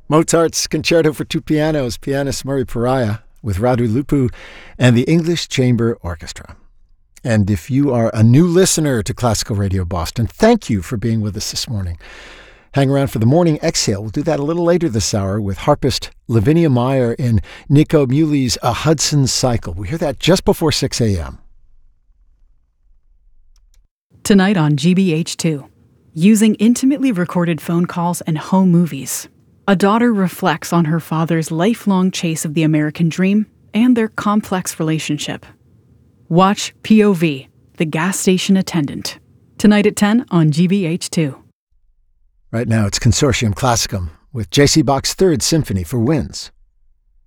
Mozart's Concerto for Two Pianos, pianist Murray Pariah with Radu Lupu and the English Chamber Orchestra. And if you are a new listener to Classical Radio Boston, thank you for being with us this morning. Hang around for the Morning Exhale. We'll do that a little later this hour with harpist Lavinia Meyer in Nico Muley's A Hudson Cycle. We hear that just before 6 a.m. Tonight on GBH2, using intimately recorded phone calls and home movies, a daughter reflects on her father's lifelong chase of the American dream and their complex relationship. Watch POV, The Gas Station Attendant, tonight at 10 on GBH2. Right now it's Consortium Classicum with J.C. Bach's Third Symphony for winds.